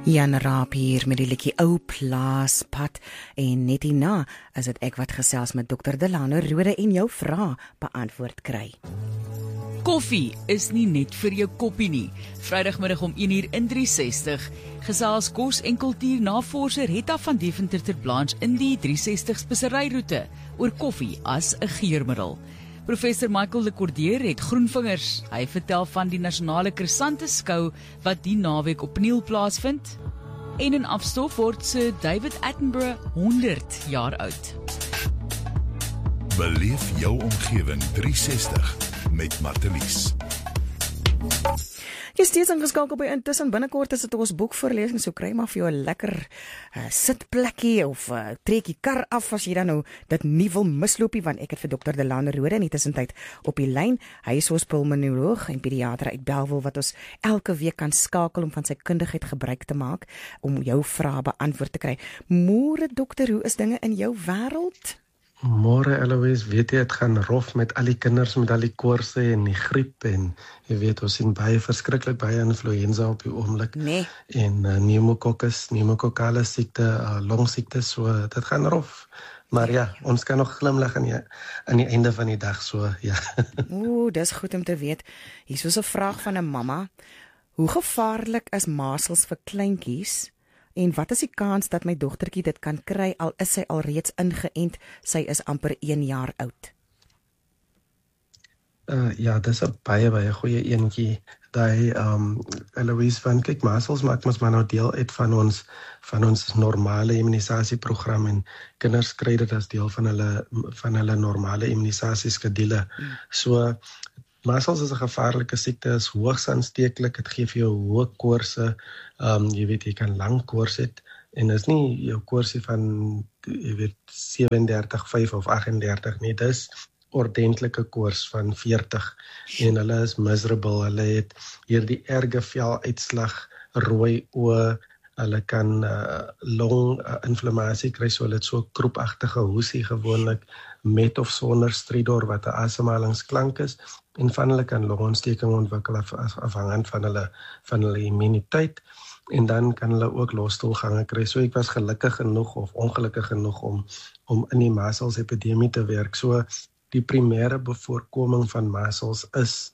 Jan Raap hier met die liedjie Ou Plaaspad en net hierna is dit ek wat gesels met Dr. Delano Rode en jou vrae beantwoord kry. Koffie is nie net vir jou koppie nie. Vrydagmiddag om 1:00 in 360 gesels kos- en kultuurnavorser Hetta van Deventer ter Blanche in die 360 speseryroete oor koffie as 'n geurmiddel. Professor Michael Le Cordier het groenvingers. Hy vertel van die nasionale Crescente skou wat die naweek opnuut plaasvind. En in afstof word Sir David Attenborough 100 jaar oud. Beleef jou omgewing 360 met Martelies. Jy steeds ingeskakel by Intussen. Binnekort is dit ons boekvoorlesing, so kry maar vir jou 'n lekker sitplekkie of trek die kar af as jy dan nou dit nie wil misloopie, want ek het vir Dr. Delano Rode in die tussentyd op die lyn. Hy is ons pulmonoloog en pediater uit Bellville wat ons elke week kan skakel om van sy kundigheid gebruik te maak om jou vrae beantwoord te kry. Môre dokter, hoe is dinge in jou wêreld? Môre Eloise, weet jy, het gaan rof met al die kinders met al die koorse en die griep en jy weet, ons sien verskriklik baie influenza op die oomblik. Nee. En pneumokokale siekte, longsiekte, so dit gaan rof. Maar ja, ons kan nog glimlag aan die einde van die dag, so ja. Dis goed om te weet. Hier is 'n vraag van 'n mamma. Hoe gevaarlik is masels vir kleintjies? En wat is die kans dat my dogtertjie dit kan kry al is sy alreeds ingeënt? Sy is amper 1 jaar oud. Ja, dis 'n baie goeie eentjie. Daai Eloise, van kyk, masels maak mos maar nou deel uit van ons normale immunisasieprogram en kinders kry dit as deel van hulle normale immunisasieskedule. So masels is 'n gevaarlike siekte, is hoogs aansteeklik, dit gee vir jou hoë koorse, jy weet, jy kan lang koors het, en is nie jou koorsie van, jy weet, 37,5 of 38 nie, dis ordentlike koors van 40, en hulle is miserable, hulle het hierdie erge veluitslag, rooi oë, hulle kan longinflammasie kry, so hulle het so kroepagtige hoesie gewoonlik, met of sonder stridor wat 'n asemhalingsklank is, en van hulle kan longontsteking ontwikkel afhangend van hulle immuniteit, en dan kan hulle ook losstoelgange kry. So ek was gelukkig genoeg of ongelukkig genoeg om in die masels epidemie te werk. So die primêre bevoorkoming van masels is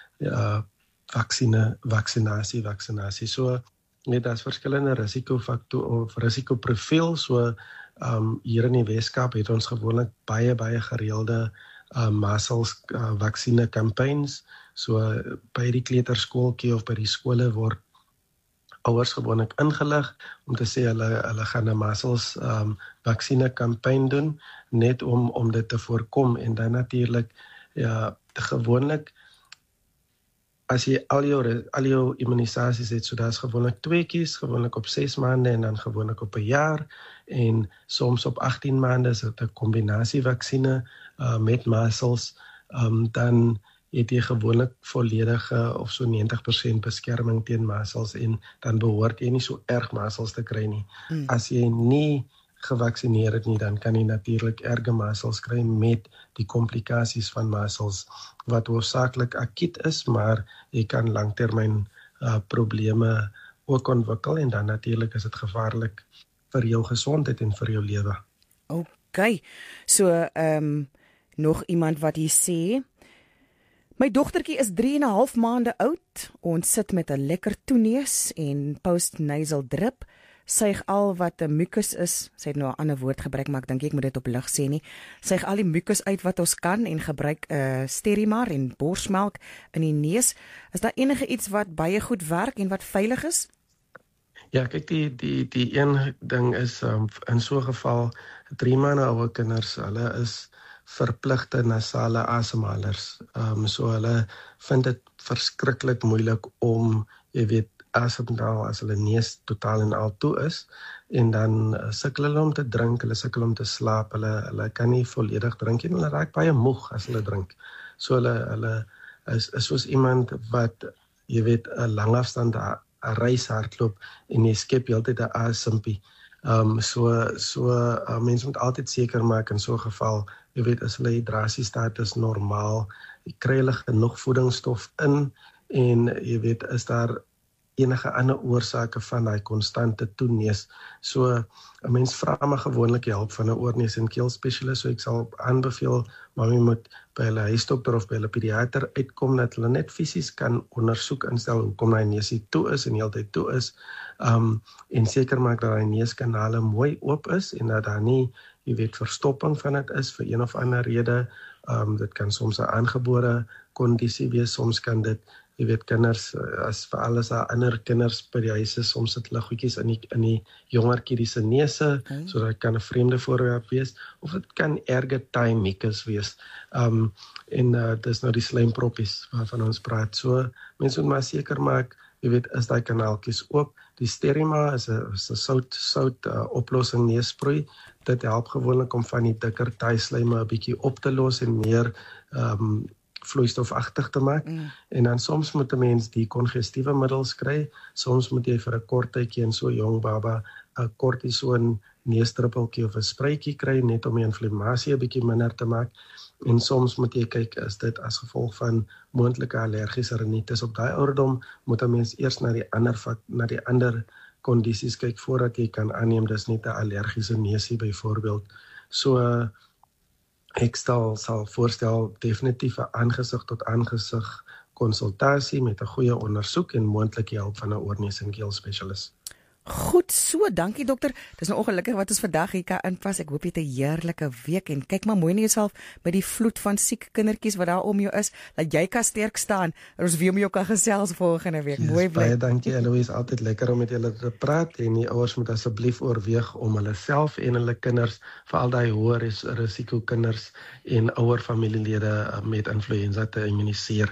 vaksinasie. So net as verskillende risikofaktor of risikoprofiel, so hier in die Weskaap het ons gewoonlik baie gereelde masels vaksine campaigns. So by die kleuterskooltjie of by die skole word ouers gewoonlik ingelig om te sê hulle gaan 'n masels vaksine campaign doen, net om dit te voorkom. En dan natuurlik, ja, gewoonlik as jy al jou immunisasies het, so daar is gewoonlik 2 keer, gewoonlik op 6 maande en dan gewoonlik op 1 jaar, en soms op 18 maande is dit 'n kombinasievaksine met masels, dan het jy gewoonlik volledige of so 90% beskerming teen masels, en dan behoort jy nie so erg masels te kry nie. As jy nie gevaksineer het nie, dan kan jy natuurlik erge masels kry met die komplikasies van masels, wat hoofsaaklik akiet is, maar jy kan langtermyn probleme ook ontwikkel, en dan natuurlik is dit gevaarlik vir jou gesondheid en vir jou lewe. Okay, so nog iemand wat hier sê, my dogtertjie is 3,5 maande oud, ons sit met 'n lekker toeneus en postnasal drip, suig al wat 'n mucus is, sy het nou 'n ander woord gebruik, maar ek dink ek moet dit op lig sê nie, suig al die mucus uit wat ons kan en gebruik Sterimar en borsmelk in die neus. Is daar enige iets wat baie goed werk en wat veilig is? Ja, kyk, die een ding is, in so 'n geval, 3 maande oude kinders, hulle is verpligte nasale asemhalers. So hulle vind dit verskriklik moeilik om, jy weet, asemhaal as hulle neus totaal en al toe is, en dan sukkel hulle om te drink, hulle sukkel om te slaap, hulle kan nie volledig drink en hulle raak baie moeg as hulle drink. So hulle is soos iemand wat, jy weet, 'n lang afstand 'n reis hardloop en jy skep heeltyd 'n asempie. Mense moet altyd seker maak in so 'n geval, jy weet, is hulle hidrasiestatus normaal, kry hulle genoeg voedingsstof in, en jy weet, is daar enige ander oorsake van daai konstante toeneus. So 'n mens vra maar gewoonlik help van 'n oorneus en keel spesialis. So ek sal aanbeveel mami moet by hulle huisdokter of by hulle pediater uitkom dat hulle net fisies kan ondersoek instel hoekom daai neusie toe is en heeltyd toe is. En seker maak dat daai neuskanale mooi oop is en dat daar nie, jy weet, verstopping van dit is vir een of ander rede. Dit kan soms 'n aangebore kondisie wees, soms kan dit, jy weet, kinders, as vir alles ander kinders by die huis is, soms sit hulle goedjies in die jonger kiddies se neuse, so dit kan 'n vreemde voorwerp wees, of dit kan ergotype mucus wees. Dis nou die slijmproppies waarvan ons praat. So, mense moet maar seker maak, jy weet, is daai kanaaltjies oop. Die Sterima is 'n sout oplossing neusproei. Dit help gewoonlik om van die dikker tuislyme 'n bietjie op te los en meer vloeistofagtig te maak. En dan soms moet 'n mens die kongestiewe middels kry. Soms moet jy vir 'n kort tydjie en so jong baba 'n kortison neusdruppeltjie of 'n spruitjie kry net om die inflammasie 'n bietjie minder te maak. En soms moet jy kyk, is dit as gevolg van moontlike allergiese rinitis. Op daai ouderdom moet 'n mens eers na die ander kondisies kyk voordat jy kan aanneem dis net 'n allergiese neusie byvoorbeeld. So ek sal voorstel definitief 'n aangesig tot aangesig konsultasie met 'n goeie ondersoek en moontlik hulp van 'n oorneus en keel spesialis. Goed so, dankie dokter. Dis nou ongelukkig wat ons vandag hier kan inpas. Ek hoop jy het 'n heerlike week en kyk maar mooi na jouself met die vloed van siek kindertjies wat daar om jou is, dat jy kan sterk staan en ons weer met jou kan gesels volgende week. Mooi bly. Baie dankie Eloise, altyd lekker om met julle te praat en die ouers moet asseblief oorweeg om hulle self en hulle kinders, veral daai hoë risiko kinders en ouer familielede met influenza te immuniseer.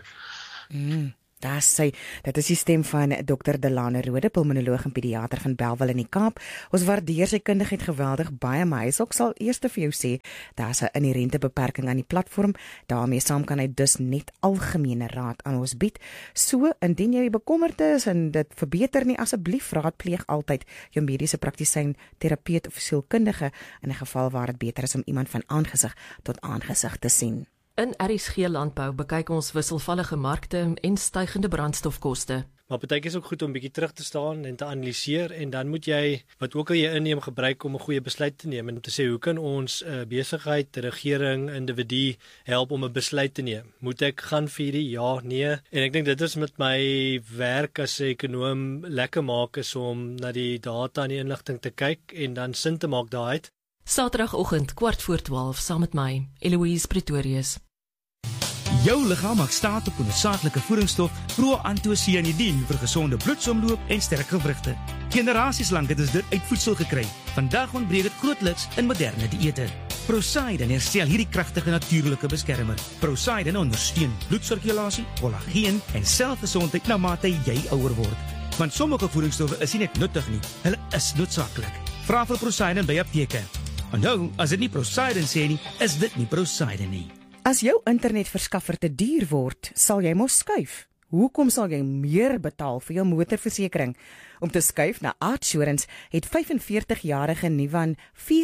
Dit is die stem van Dr. Delane Rode, pulmonoloog en pediater van Bellville in die Kaap. Ons waardeer sy kundigheid geweldig baie, maar hy sal eers vir jou sê, daar's 'n inherente beperking aan die platform. Daarmee saam kan hy dus net algemene raad aan ons bied. So, indien jy bekommerd is en dit verbeter nie, asseblief raadpleeg altyd jou mediese praktisyn, terapeut of sielkundige in 'n geval waar dit beter is om iemand van aangesig tot aangesig te sien. In RSG Landbou bekyk ons wisselvallige markte en stygende brandstofkoste. Maar partykeer is ook goed om 'n bietjie terug te staan en te analiseer en dan moet jy, wat ook al jy inneem, gebruik om 'n goeie besluit te neem en om te sê hoe kan ons besigheid, regering, individu help om 'n besluit te neem. Moet ek gaan vir hierdie? Ja, nee. En ek dink dit is met my werk as 'n ekonoom lekker maak is om na die data en die inligting te kyk en dan sin te maak daaruit. Saterdagoggend 11:15 saam met my, Eloise Pretorius. Jou liggaam maak staat op 'n noodsaaklike voedingsstof proantocyanidin vir gesonde bloedsomloop en sterk gewrigte. Generasies lank het ons dit uit voedsel gekry. Vandag ontbreek dit grootliks in moderne dieete. Prosaiden herstel hierdie kragtige natuurlike beskermer. Prosaiden ondersteun bloedsirkulasie, kollageen en selfgesondheid na mate jy ouer word. Want sommige voedingsstowwe is nie net nuttig nie, hulle is noodsaaklik. Vra vir Prosaiden by apteke. Onthou, as dit nie Prosaiden sê nie, is dit nie Prosaiden nie. As jou internetverskaffer te duur word, sal jy mos skuif. Hoekom sal jy meer betaal vir jou motorversekering? Om te skuif na Artsurance het 45-jarige Nivan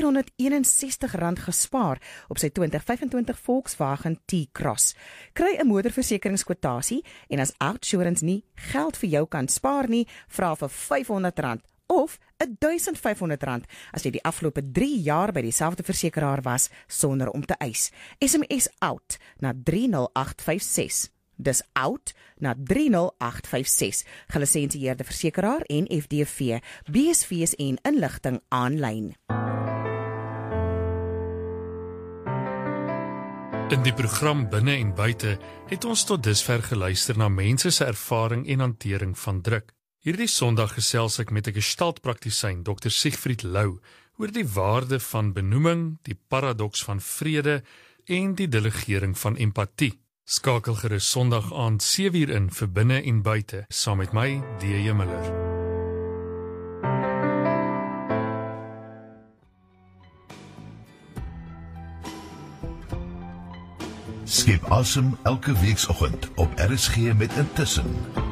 R461 gespaar op sy 2025 Volkswagen T-Cross. Kry 'n motorversekeringskwotasie en as Artsurance nie geld vir jou kan spaar nie, vra vir R500 of R1,500 as jy die afgelope 3 jaar by dieselfde versekeraar was sonder om te eis. SMS OUT na 30856. Dis OUT na 30856. Gelisensieerde versekeraar en FDV. BSV's en inligting aanlyn. In die program Binne en Buite het ons tot dusver geluister na mense se ervaring en hantering van druk. Hierdie Sondag gesels ek met 'n gestaltpraktisyn, Dr. Siegfried Lou, oor die waarde van benoeming, die paradoks van vrede en die delegering van empatie. Skakel gerus Sondag aand 7:00 in vir Binne en Buite, saam met my, D.J. Miller. Skep asem elke weekoggend op RSG met Intussen.